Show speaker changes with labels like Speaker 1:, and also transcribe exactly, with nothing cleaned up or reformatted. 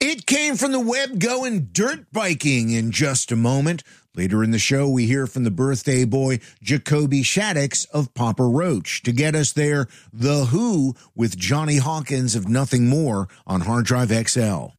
Speaker 1: It came from the web going dirt biking in just a moment. Later in the show, we hear from the birthday boy, Jacoby Shaddix of Papa Roach. To get us there, The Who with Johnny Hawkins of Nothing More on Hard Drive X L.